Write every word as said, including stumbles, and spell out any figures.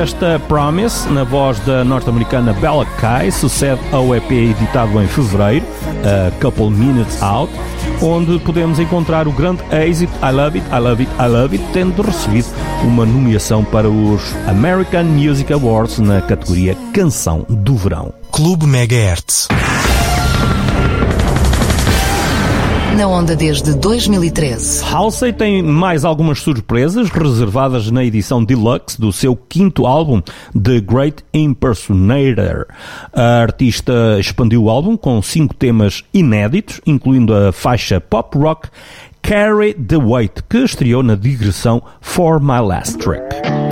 esta Promise, na voz da norte-americana Bella Kai, sucede ao E P editado em fevereiro, A Couple Minutes Out, onde podemos encontrar o grande êxito I Love It, I Love It, I Love It, tendo recebido uma nomeação para os American Music Awards na categoria Canção do Verão. Clube Megahertz. Na onda desde dois mil e treze. Halsey tem mais algumas surpresas reservadas na edição deluxe do seu quinto álbum, The Great Impersonator. A artista expandiu o álbum com cinco temas inéditos, incluindo a faixa pop rock Carry the Weight, que estreou na digressão For My Last Track.